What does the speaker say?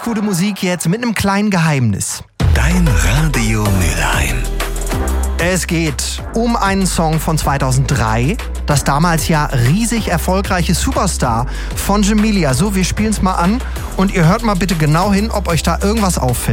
coole Musik jetzt mit einem kleinen Geheimnis. Dein Radio Mülheim. Es geht um einen Song von 2003, das damals ja riesig erfolgreiche Superstar von Jamelia. So, wir spielen es mal an und ihr hört mal bitte genau hin, ob euch da irgendwas auffällt.